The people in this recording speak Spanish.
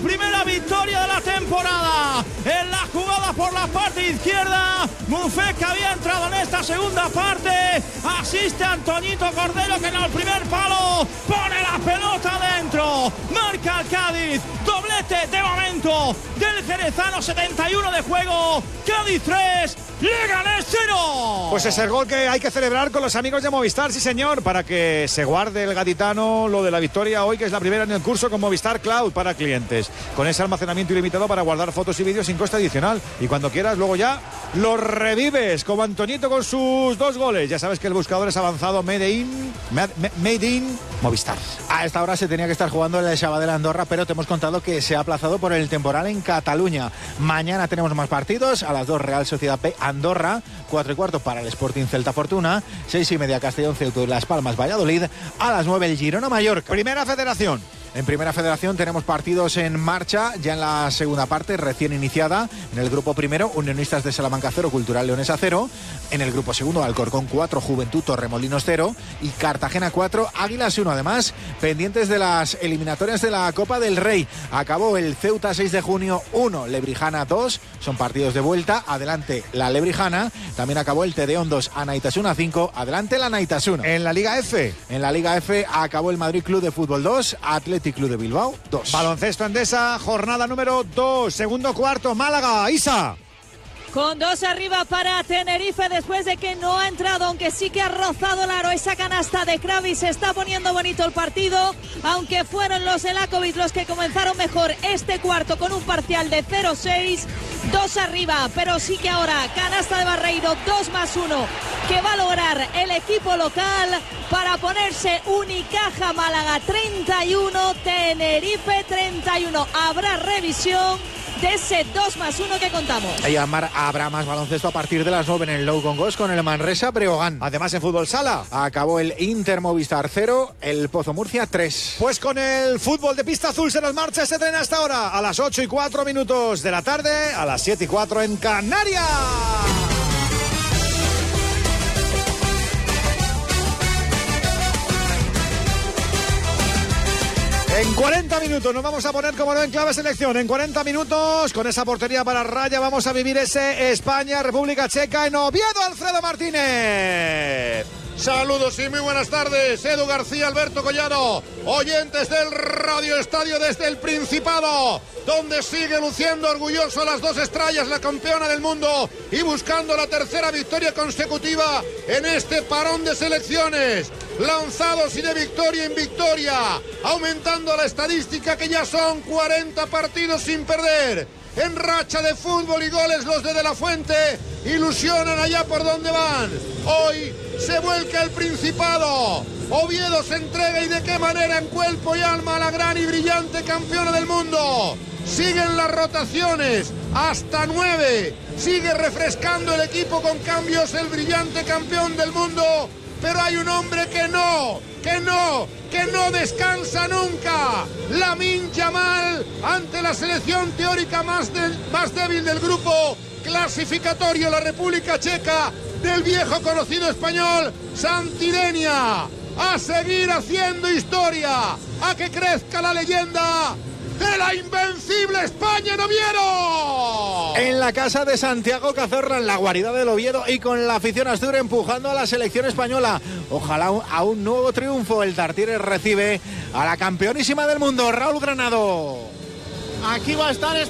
primera victoria de la temporada. En la jugada por la parte izquierda, Buffet, que había entrado en esta segunda parte, asiste a Antoñito Cordero, que en el primer palo pone la pelota dentro. Marca el Cádiz, doblete de momento del jerezano, 71 de juego. Cádiz 3, Leganés 0. Pues es el gol que hay que celebrar con los amigos de Movistar, sí señor, para que se guarde el gaditano lo de la victoria hoy, que es la primera en el curso con Movistar Cloud para clientes, con ese almacenamiento ilimitado para guardar fotos y vídeos sin coste adicional, y cuando quieras luego ya lo revives, como Antoñito con sus 2 goles. Ya sabes que el buscador es avanzado Made in Movistar. A esta hora se tenía que estar jugando el Sabadell Andorra, pero te hemos contado que se ha aplazado por el temporal en Cataluña. Mañana tenemos más partidos. A las 2 Real Sociedad B Andorra, 4:15 para el Sporting Celta Fortuna, 6:30 Castellón Ceuta y Las Palmas Valladolid, a las 9 el Girona Mallorca. Primera Federación. En Primera Federación tenemos partidos en marcha, ya en la segunda parte, recién iniciada. En el grupo primero, Unionistas de Salamanca 0, Cultural Leonesa 0. En el grupo segundo, Alcorcón 4, Juventud Torremolinos 0 y Cartagena 4, Águilas 1. Además, pendientes de las eliminatorias de la Copa del Rey. Acabó el Ceuta 6 de junio 1, Lebrijana 2. Son partidos de vuelta. Adelante la Lebrijana. También acabó el Tedeón 2, Anaitasuna 5. Adelante la Anaitasuna. En la Liga F. En la Liga F acabó el Madrid Club de Fútbol 2, Athletic Club de Bilbao 2. Baloncesto Endesa, jornada número 2, segundo cuarto, Málaga, Isa. Con 2 arriba para Tenerife después de que no ha entrado, aunque sí que ha rozado el aro. Esa canasta de Kravis, se está poniendo bonito el partido, aunque fueron los Elakovic los que comenzaron mejor este cuarto con un parcial de 0-6. 2 arriba, pero sí que ahora canasta de Barreiro, 2+1 que va a lograr el equipo local para ponerse Unicaja Málaga 31, Tenerife 31. Habrá revisión de ese 2+1 que contamos. Y habrá más baloncesto a partir de las 9 en el Low Gongos con el Manresa Breogán. Además en fútbol sala acabó el Inter Movistar 0, el Pozo Murcia 3. Pues con el fútbol de pista azul se nos marcha ese tren hasta ahora, a las 8:04 de la tarde, a las 7:04 en Canarias. En 40 minutos nos vamos a poner como no en clave selección. En 40 minutos, con esa portería para raya, vamos a vivir ese España-República Checa en Oviedo. Alfredo Martínez. Saludos y muy buenas tardes, Edu García, Alberto Collado, oyentes del Radio Estadio desde el Principado, donde sigue luciendo orgulloso las 2 estrellas, la campeona del mundo, y buscando la tercera victoria consecutiva en este parón de selecciones. Lanzados y de victoria en victoria, aumentando la estadística, que ya son 40 partidos sin perder. En racha de fútbol y goles los de la Fuente ilusionan allá por donde van. Hoy se vuelca el Principado. Oviedo se entrega, y de qué manera, en cuerpo y alma, a la gran y brillante campeona del mundo. Siguen las rotaciones hasta 9. Sigue refrescando el equipo con cambios el brillante campeón del mundo. Pero hay un hombre que no descansa nunca. Lamine Yamal, ante la selección teórica más débil del grupo clasificatorio, la República Checa, del viejo conocido español Santidenia. A seguir haciendo historia, a que crezca la leyenda de la invencible España en Oviedo. En la casa de Santiago Cazorla, en la guarida del Oviedo, y con la afición astur empujando a la selección española. Ojalá a un nuevo triunfo. El Tartiere recibe a la campeonísima del mundo, Raúl Granado. Aquí va a estar